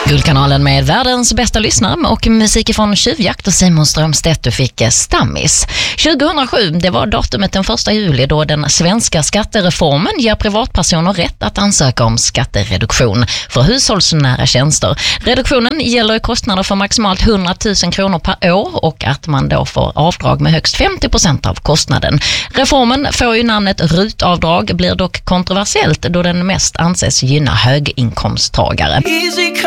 Guldkanalen med världens bästa lyssnare och musik från Tjuvjakt och Simon Strömstedt. Du fick Stammis. 2007, det var datumet den 1 juli då den svenska skattereformen ger privatpersoner rätt att ansöka om skattereduktion för hushållsnära tjänster. Reduktionen gäller kostnader för maximalt 100 000 kronor per år och att man då får avdrag med högst 50% av kostnaden. Reformen får ju namnet RUT-avdrag, blir dock kontroversiellt då den mest anses gynna höginkomsttagare.